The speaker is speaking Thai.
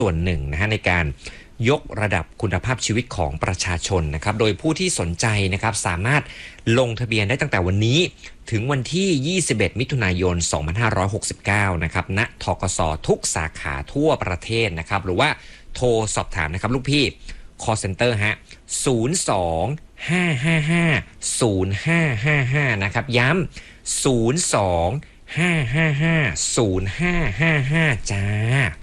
ส่วนหนึ่งนะฮะในการยกระดับคุณภาพชีวิตของประชาชนนะครับโดยผู้ที่สนใจนะครับสามารถลงทะเบียนได้ตั้งแต่วันนี้ถึงวันที่21มิถุนายน2569นะครับณธกสทุกสาขาทั่วประเทศนะครับหรือว่าโทรสอบถามนะครับลูกพี่ call center ฮะ02-555-0555นะครับย้ำ02-555-0555จ้า